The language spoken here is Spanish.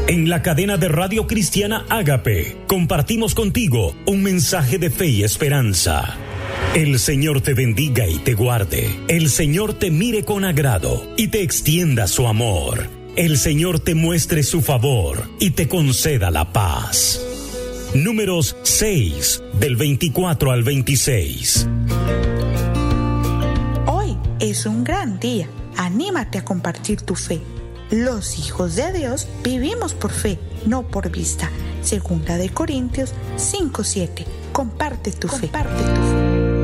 En la cadena de Radio Cristiana Ágape, compartimos contigo un mensaje de fe y esperanza. El Señor te bendiga y te guarde. El Señor te mire con agrado y te extienda su amor. El Señor te muestre su favor y te conceda la paz. Números 6, del 24 al 26. Hoy es un gran día. Anímate a compartir tu fe. Los hijos de Dios vivimos por fe, no por vista. Segunda de Corintios 5:7. Comparte tu fe.